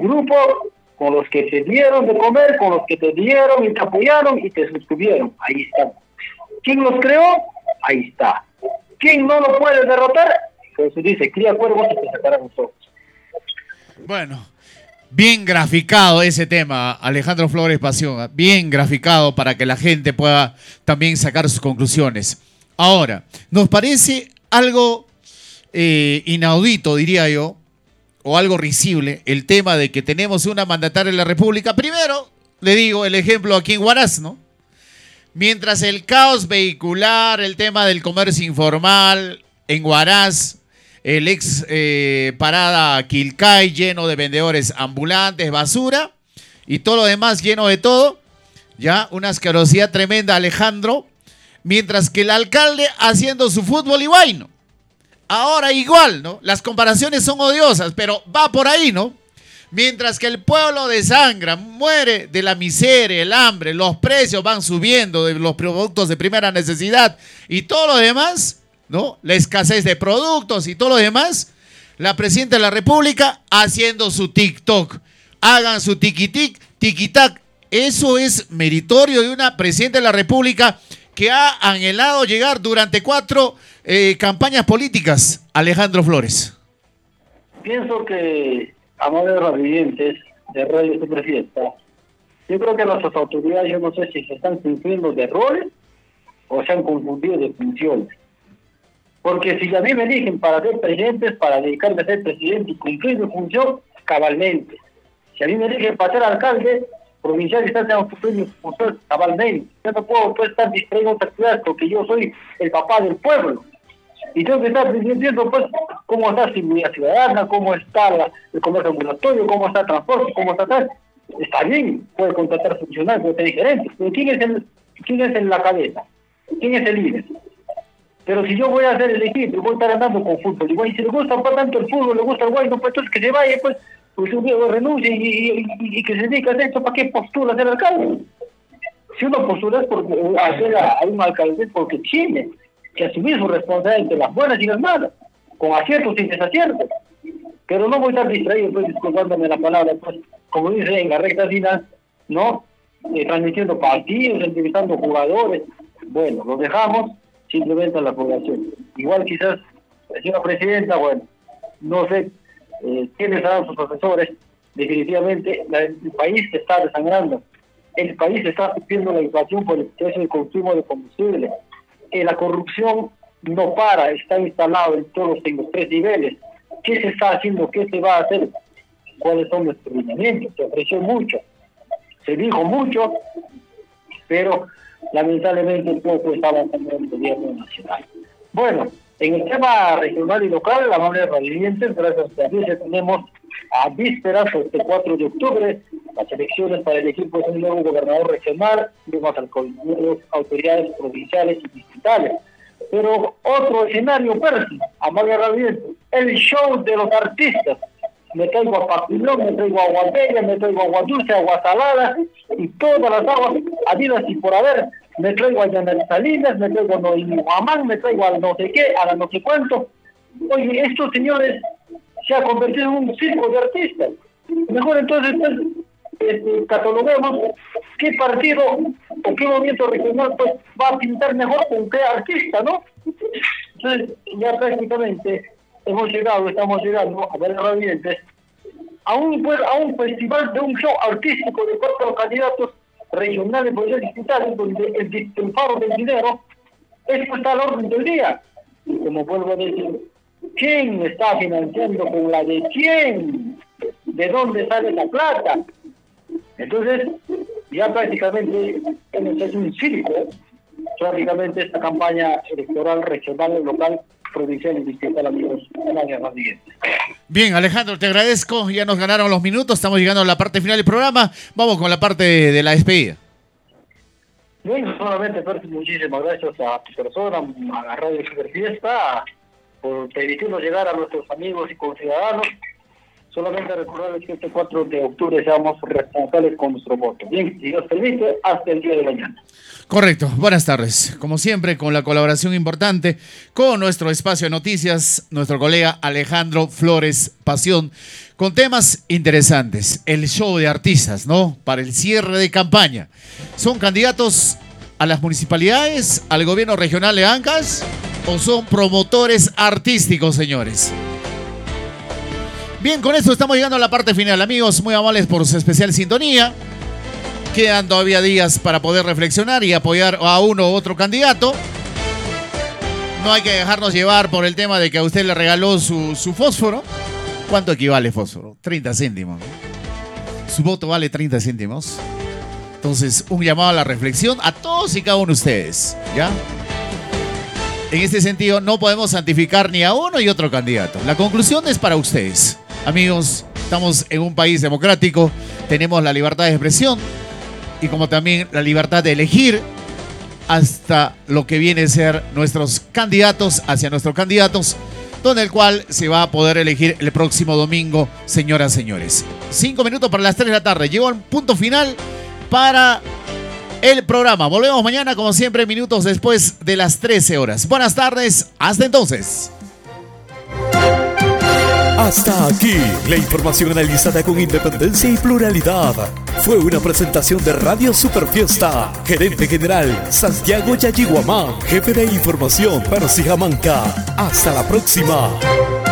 grupo con los que te dieron de comer, con los que te dieron y te apoyaron y te sostuvieron. Ahí está. ¿Quién los creó? Ahí está. ¿Quién no lo puede derrotar? Pues se dice, cría cuervos y te sacarán los ojos. Bueno, bien graficado ese tema, Alejandro Flores Pasión, bien graficado para que la gente pueda también sacar sus conclusiones. Ahora, nos parece algo inaudito, diría yo, o algo risible, el tema de que tenemos una mandataria de la República. Primero, le digo el ejemplo aquí en Huaraz, ¿no? Mientras el caos vehicular, el tema del comercio informal en Huaraz, el ex parada Quilcay lleno de vendedores ambulantes, basura y todo lo demás lleno de todo, ya una asquerosidad tremenda, Alejandro, mientras que el alcalde haciendo su fútbol y vaino. Ahora igual, ¿no? Las comparaciones son odiosas, pero va por ahí, ¿no? Mientras que el pueblo desangra, muere de la miseria, el hambre, los precios van subiendo de los productos de primera necesidad y todo lo demás, ¿no? La escasez de productos y todo lo demás, la presidenta de la República haciendo su TikTok. Hagan su tiquitac. Eso es meritorio de una presidenta de la República que ha anhelado llegar durante 4 campañas políticas, Alejandro Flores. Pienso que, amables radioyentes de Radio Super Fiesta, yo creo que nuestras autoridades, yo no sé si se están cumpliendo de roles o se han confundido de funciones. Porque si a mí me eligen para ser presidente, es para dedicarme a ser presidente y cumplir mi función cabalmente. Si a mí me eligen para ser alcalde provincial, está tengo que cumplir mi función cabalmente. Yo no puedo estar distraído en otras actividades porque yo soy el papá del pueblo. Y tengo que estar viendo pues cómo está la seguridad ciudadana, cómo está el comercio ambulatorio, cómo está el transporte, cómo está tal. Está bien, puede contratar funcionarios, puede ser diferente, pero ¿quién es en la cabeza? ¿Quién es el líder? Pero si yo voy a ser elegido, voy a estar andando con fútbol, y si le gusta tanto el fútbol, le gusta el guay, no, pues entonces que se vaya, pues un día renuncie y que se dedique a hacer esto. ¿Para qué postula a ser alcalde? Si uno postula es porque hacer a un alcalde porque tiene que asumir su responsabilidad entre las buenas y las malas, con aciertos y desaciertos. Pero no voy a estar distraído, pues, disculpándome la palabra, pues, como dice en la recta final, ¿no? Transmitiendo partidos, entrevistando jugadores. Bueno, los dejamos simplemente a la población. Igual quizás, señora presidenta, bueno, no sé quiénes serán sus profesores. Definitivamente el país se está desangrando, el país está sufriendo la inflación por el precio del consumo de combustible, la corrupción no para, está instalado en todos los 3 niveles. ¿Qué se está haciendo? ¿Qué se va a hacer? ¿Cuáles son nuestros lineamientos? Se ofreció mucho, se dijo mucho, pero lamentablemente poco está avanzando el gobierno nacional. Bueno, en el tema regional y local, la manera radioyentes, gracias a Dios, tenemos a vísperas, este 4 de octubre, las elecciones para elegir pues un nuevo gobernador regional, nuevas autoridades provinciales y distritales. Pero otro escenario, Percy, a manera radioyentes, el show de los artistas. Me traigo a Papilón, me traigo a Agua Bella, me traigo a Agua Dulce, Agua Salada y todas las aguas habidas y por haber. Me traigo a Yanel Salinas, me traigo a Noemí Guamán, me traigo a no sé qué, a la no sé cuánto. Oye, estos señores se ha convertido en un circo de artistas. Mejor entonces pues, cataloguemos qué partido o qué movimiento regional pues va a pintar mejor con qué artista, ¿no? Entonces ya prácticamente estamos llegando a ver herramientas a un festival de un show artístico de 4 candidatos regionales, provinciales y distritales, donde el faro del dinero esto está al orden del día. Y como vuelvo a decir, ¿quién está financiando con la de quién? ¿De dónde sale la plata? Entonces, ya prácticamente es un circo, prácticamente esta campaña electoral regional, local, provincial y distrital, amigos, en la guerra siguiente. Bien, Alejandro, te agradezco. Ya nos ganaron los minutos. Estamos llegando a la parte final del programa. Vamos con la parte de la despedida. Bien, solamente, Percy, muchísimas gracias a tu persona, a la Radio Super Fiesta, por permitirnos llegar a nuestros amigos y conciudadanos. Solamente recordarles que este 4 de octubre seamos responsables con nuestro voto. Bien, si Dios permite, hasta el día de mañana. Correcto, buenas tardes. Como siempre, con la colaboración importante con nuestro espacio de noticias, nuestro colega Alejandro Flores Pasión, con temas interesantes. El show de artistas, ¿no? Para el cierre de campaña. ¿Son candidatos a las municipalidades, al gobierno regional de Ancash, o son promotores artísticos, señores? Bien, con esto estamos llegando a la parte final, amigos. Muy amables por su especial sintonía. Quedan todavía días para poder reflexionar y apoyar a uno u otro candidato. No hay que dejarnos llevar por el tema de que a usted le regaló su fósforo. ¿Cuánto equivale fósforo? 30 céntimos. Su voto vale 30 céntimos. Entonces, un llamado a la reflexión a todos y cada uno de ustedes, ¿ya? En este sentido, no podemos santificar ni a uno y otro candidato. La conclusión es para ustedes. Amigos, estamos en un país democrático, tenemos la libertad de expresión y como también la libertad de elegir hasta lo que viene a ser nuestros candidatos, hacia nuestros candidatos, donde el cual se va a poder elegir el próximo domingo, señoras y señores. 5 minutos para las 3 de la tarde. Llegó al punto final para el programa. Volvemos mañana, como siempre, minutos después de las 13 horas. Buenas tardes, hasta entonces. Hasta aquí la información analizada con independencia y pluralidad. Fue una presentación de Radio Superfiesta. Gerente General Santiago Yayihuamán. Jefe de Información Percy Jamanca. Hasta la próxima.